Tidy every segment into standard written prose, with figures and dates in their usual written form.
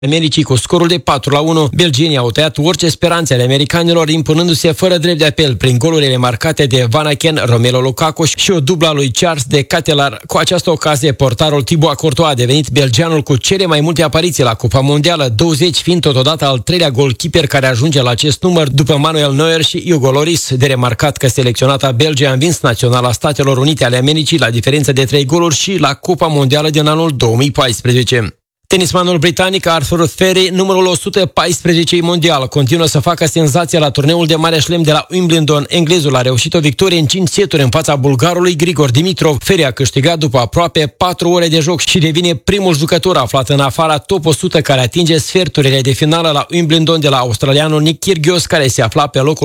Americii cu scorul de 4-1. Belgienii au tăiat orice speranțe ale americanilor, impunându-se fără drept de apel prin golurile marcate de Van Aken, Romelu Lukaku și o dublă a lui Charles de Ketelaere. Cu această ocazie, portarul Thibaut Courtois a devenit belgianul cu cele mai multe apariții la Cupa Mondială, 20 fiind totodată al treilea goalkeeper care ajunge la acest număr după Manuel Neuer și Hugo Lloris. De remarcat că selecționata Belgia a învins naționala Statelor Unite ale Americii la diferență de 3 goluri și la Cupa Mondială din anul 2014. Tenismanul britanic Arthur Feri, numărul 114 mondial, continuă să facă senzația la turneul de mare șlem de la Wimbledon. Englezul a reușit o victorie în 5 seturi în fața bulgarului Grigor Dimitrov. Feri a câștigat după aproape 4 ore de joc și devine primul jucător aflat în afara top 100 care atinge sferturile de finală la Wimbledon de la australianul Nick Kyrgios, care se afla pe locul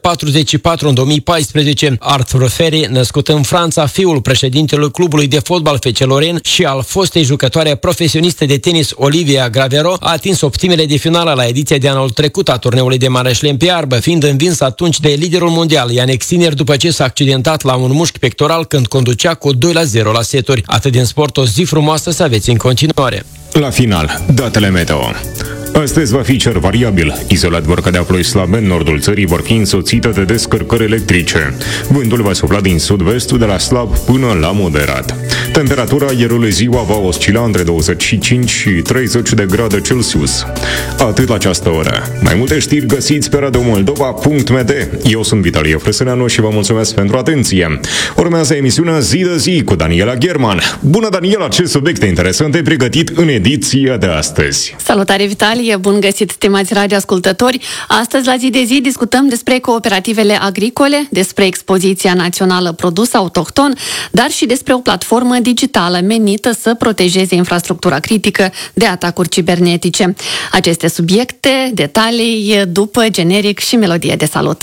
144 în 2014. Arthur Feri, născut în Franța, fiul președintelui clubului de fotbal FC Lorient și al fostei jucătoare profesioniste de tenis Olivia Gravero, a atins optimele de finală la ediția de anul trecut a turneului de mare șlem pe iarbă, fiind învins atunci de liderul mondial Jannik Sinner după ce s-a accidentat la un mușchi pectoral când conducea cu 2-0 la seturi. Atât din sport, o zi frumoasă să aveți în continuare. La final, datele meteo. Astăzi va fi cer variabil. Izolat vor cădea ploi slabe, în nordul țării vor fi însoțite de descărcări electrice. Vântul va sufla din sud-vestul de la slab până la moderat. Temperatura aerului ziua va oscila între 25 și 30 de grade Celsius. Atât la această oră. Mai multe știri găsiți pe radiomoldova.md. Eu sunt Vitalie Frăsăneanu și vă mulțumesc pentru atenție. Urmează emisiunea Zi de Zi cu Daniela German. Bună, Daniela, ce subiecte interesante ai pregătit în ediția de astăzi. Salutare, Vitalie! Bun găsit, stimați radioascultători! Astăzi, la Zi de Zi, discutăm despre cooperativele agricole, despre expoziția națională Produs Autohton, dar și despre o platformă digitală menită să protejeze infrastructura critică de atacuri cibernetice. Aceste subiecte, detalii, după generic și melodie de salut.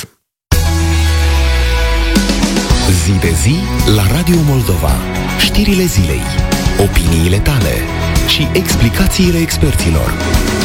Zi de Zi la Radio Moldova. Știrile zilei, opiniile tale și explicațiile experților.